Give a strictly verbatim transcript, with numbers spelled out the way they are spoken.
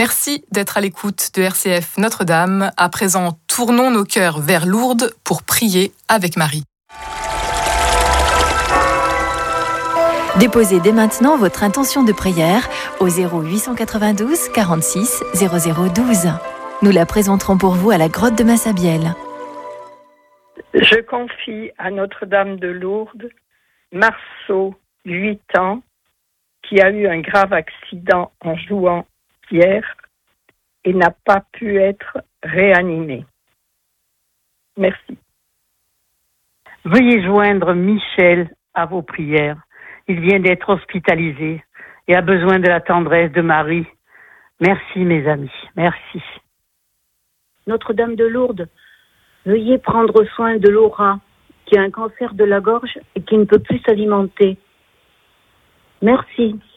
Merci d'être à l'écoute de R C F Notre-Dame. À présent, tournons nos cœurs vers Lourdes pour prier avec Marie. Déposez dès maintenant votre intention de prière au zéro huit cent quatre-vingt-douze quarante-six zéro zéro douze. Nous la présenterons pour vous à la grotte de Massabielle. Je confie à Notre-Dame de Lourdes Marceau, huit ans, qui a eu un grave accident en jouant hier et n'a pas pu être réanimé. Merci. Veuillez joindre Michel à vos prières. Il vient d'être hospitalisé et a besoin de la tendresse de Marie. Merci mes amis, merci. Notre-Dame de Lourdes, veuillez prendre soin de Laura, qui a un cancer de la gorge et qui ne peut plus s'alimenter. Merci.